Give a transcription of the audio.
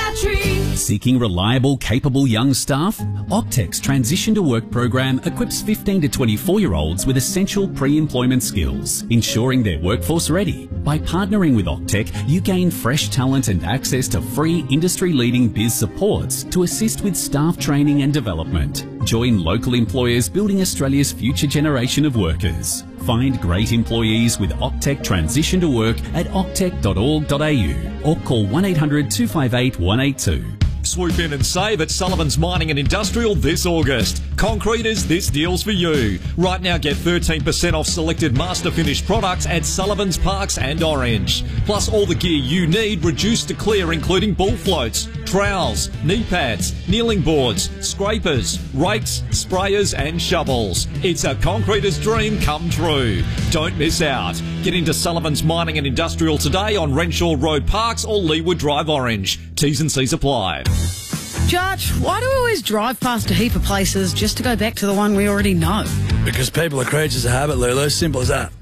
battery. Seeking reliable, capable young staff? Octec's Transition to Work program equips 15 to 24-year-olds with essential pre-employment skills, ensuring they're workforce ready. By partnering with Octec, you gain fresh talent and access to free industry-leading biz supports to assist with staff training and development. Join local employers building Australia's future generation of workers. Find great employees with Octec Transition to Work at octec.org.au or call 1800 258 182. Swoop in and save at Sullivan's Mining and Industrial this August. Concreters, this deal's for you. Right now get 13% off selected master finish products at Sullivan's, Parks and Orange. Plus all the gear you need reduced to clear, including bull floats, trowels, knee pads, kneeling boards, scrapers, rakes, sprayers and shovels. It's a concreter's dream come true. Don't miss out. Get into Sullivan's Mining and Industrial today on Renshaw Road, Parks or Leeward Drive, Orange. T's and C's apply. Judge, why do we always drive past a heap of places just to go back to the one we already know? Because people are creatures of habit, Lulu. Simple as that.